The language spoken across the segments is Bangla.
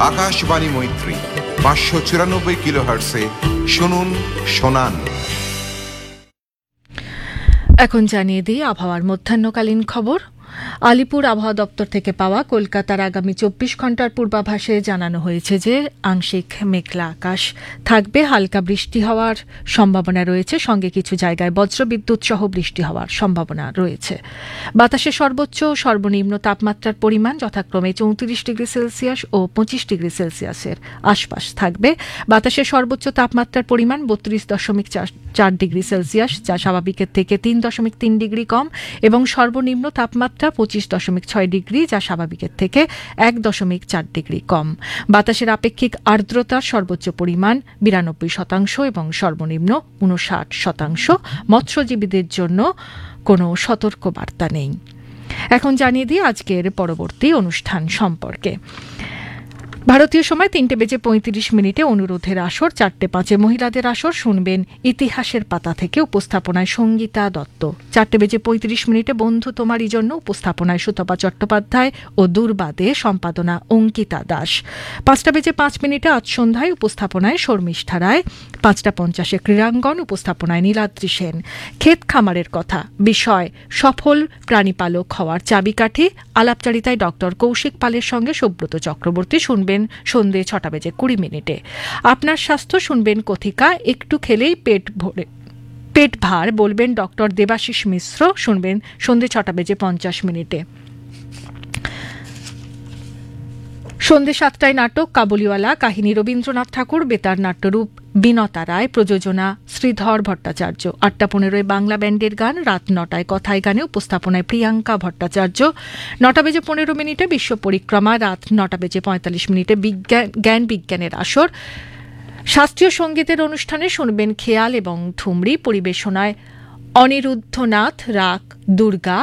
আকাশবাণী মৈত্রী 594 কিলোহার্টজে শুনুন শোনান। এখন জানিয়ে দিই আবহাওয়ার মধ্যাহ্নকালীন খবর। আলিপুর আবহাওয়া দপ্তর থেকে পাওয়া কলকাতার আগামী 24 ঘন্টার পূর্বাভাসে জানানো হয়েছে যে আংশিক মেঘলা আকাশ থাকবে, হালকা বৃষ্টি হওয়ার সম্ভাবনা রয়েছে, সঙ্গে কিছু জায়গায় বজ্রবিদ্যুৎ সহ বৃষ্টি হওয়ার সম্ভাবনা রয়েছে। বাতাসে সর্বোচ্চ ও সর্বনিম্ন তাপমাত্রার পরিমাণ যথাক্রমে 34 ডিগ্রি সেলসিয়াস ও 25 ডিগ্রি সেলসিয়াসের আশপাশ থাকবে। বাতাসের সর্বোচ্চ তাপমাত্রার পরিমাণ 32.4 ডিগ্রি সেলসিয়াস, যা স্বাভাবিকের থেকে 3.3 ডিগ্রি কম, এবং সর্বনিম্ন তাপমাত্রা 25.6 ডিগ্রি, যা স্বাভাবিকের থেকে 1.4 ডিগ্রি কম। বাতাসের আপেক্ষিক আর্দ্রতার সর্বোচ্চ পরিমাণ 92% এবং সর্বনিম্ন 59%। মৎস্যজীবীদের জন্য কোনো সতর্কবার্তা নেই। এখন জানিয়ে দিই আজকের পরবর্তী অনুষ্ঠান সম্পর্কে। ভারতীয় সময় 3:35 অনুরোধের আসর, 4:05 মহিলাদের আসর শুনবেন ইতিহাসের পাতা থেকে, উপস্থাপনায় সঙ্গীতা দত্ত। 4:35 বন্ধু তোমারই জন্য, উপস্থাপনায় সুতপা চট্টোপাধ্যায় ও দুর্বাদে সম্পাদনা অঙ্কিতা দাস। 5:05 আজ সন্ধ্যায়, উপস্থাপনায় শর্মিষ্ঠা রায়। 5:50 ক্রীড়াঙ্গন, উপস্থাপনায় নীলাদ্রি সেন। ক্ষেত খামারের কথা, বিষয় সফল প্রাণীপালক হওয়ার চাবিকাঠি, আলাপচারিতায় ডক্টর কৌশিক পালের সঙ্গে সুব্রত চক্রবর্তী। শুনবেন সন্ধ্যে 6:20 আপনার স্বাস্থ্য, শুনবেন কথিকা একটু খেলেই পেট ভার, বলবেন ডক্টর দেবাশিস মিশ্র। শুনবেন সন্ধ্যে 6:50। সন্ধ্যে 7টায় নাটক কাবুলিওয়ালা, কাহিনী রবীন্দ্রনাথ ঠাকুর, বেতার নাট্যরূপ বিনতা রায়, প্রযোজনা শ্রীধর ভট্টাচার্য। 8:15 বাংলা ব্যান্ডের গান। রাত 9টায় কথায় গানে, উপস্থাপনায় প্রিয়াঙ্কা ভট্টাচার্য। 9:15 বিশ্ব পরিক্রমা। রাত 9:45 জ্ঞান বিজ্ঞানের আসর। শাস্ত্রীয় সঙ্গীতের অনুষ্ঠানে শুনবেন খেয়াল এবং ঠুমরি, পরিবেশনায় অনিরুদ্ধনাথ, রাগ দুর্গা,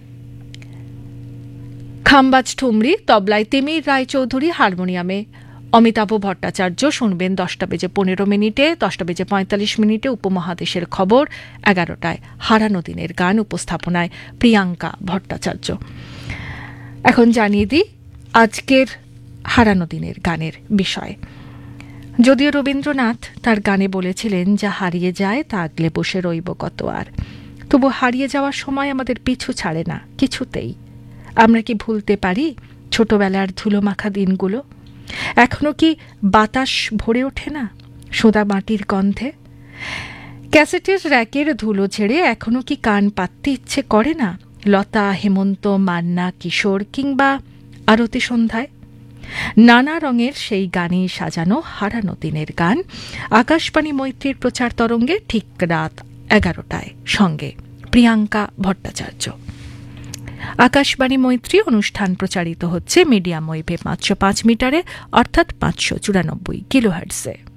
খাম্বাজ ঠুমরি, তবলায় তিমির রায়চৌধুরী, হারমোনিয়ামে অমিতাভ ভট্টাচার্য। শুনবেন 10:15 10:45 উপমহাদেশের খবর। 11টায় হারানো দিনের গান, উপস্থাপনায় প্রিয়াঙ্কা ভট্টাচার্য। এখন জানিয়ে দিই আজকের হারানো দিনের গানের বিষয়। যদিও রবীন্দ্রনাথ তার গানে বলেছিলেন, যা হারিয়ে যায় তা আগলে বসে রইব কত আর, তবু হারিয়ে যাওয়ার সময় আমাদের পিছু ছাড়ে না কিছুতেই। আমরা কি ভুলতে পারি ছোটবেলার ধুলো মাখা দিনগুলো? এখনো কি বাতাস ভরে ওঠে না সোদা মাটির গন্ধে? ক্যাসেটের র্যাকের ধুলো ছেড়ে এখনো কি কান পাততে ইচ্ছে করে না লতা, হেমন্ত, মান্না, কিশোর কিংবা আরতি সন্ধ্যায়? নানা রঙের সেই গানে সাজানো হারানো দিনের গান। আকাশবাণী মৈত্রীর প্রচার তরঙ্গে ঠিক রাত 11টায়, সঙ্গে প্রিয়াঙ্কা ভট্টাচার্য। আকাশবাণী মৈত্রী অনুষ্ঠান প্রচারিত হচ্ছে মিডিয়াম ওয়েভে 505 মিটারে, অর্থাৎ 594 কিলোহার্টজে।